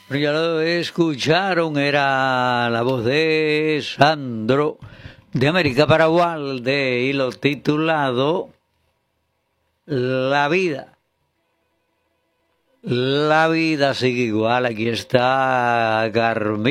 Ya lo escucharon, era la voz de Sandro de América para Walde y lo titulado La vida. La vida sigue igual, aquí está Carmín.